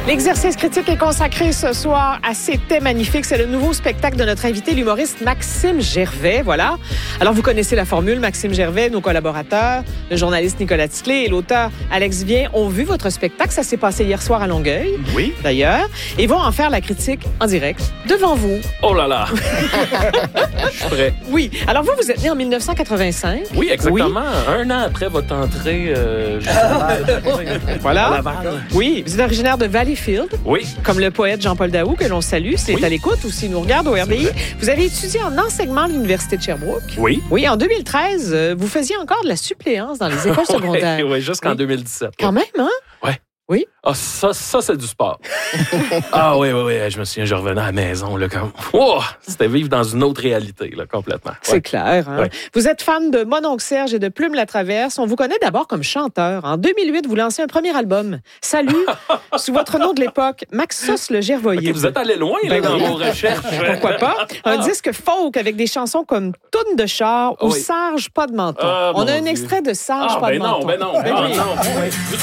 L'exercice critique est consacré ce soir à C'était magnifique. C'est le nouveau spectacle de notre invité, l'humoriste Maxime Gervais. Voilà. Alors, vous connaissez la formule. Maxime Gervais, nos collaborateurs, le journaliste Nicolas Ticlé et l'auteur Alex Vien ont vu votre spectacle. Ça s'est passé hier soir à Longueuil. Oui. D'ailleurs. Et vont en faire la critique en direct devant vous. Oh là là! Je suis prêt. Oui. Alors, vous êtes né en 1985. Oui, exactement. Oui. Un an après votre entrée voilà. à Laval. Oui. Vous êtes originaire de Valleyfield. Oui. Comme le poète Jean-Paul Daou, que l'on salue, s'il est à l'écoute ou s'il nous regarde au RDI. Vous avez étudié en enseignement à l'Université de Sherbrooke. Oui. Oui, en 2013, vous faisiez encore de la suppléance dans les écoles secondaires. Oui, jusqu'en 2017. Quand même, hein? Ouais. Oui. Ah, ça c'est du sport. Ah oui, je me souviens, je revenais à la maison, là, comme... Oh, c'était vivre dans une autre réalité, là, complètement. Ouais. C'est clair, hein? Ouais. Vous êtes fan de Mon oncle Serge et de Plume la Traverse. On vous connaît d'abord comme chanteur. En 2008, vous lancez un premier album. Salut, sous votre nom de l'époque, Maxos le Gervoyer. Okay, vous êtes allé loin, là, dans vos recherches. Pourquoi pas? Un disque folk avec des chansons comme Toune de char ou Sarge pas de menton. On a un extrait de Sarge pas de menton. Ben non.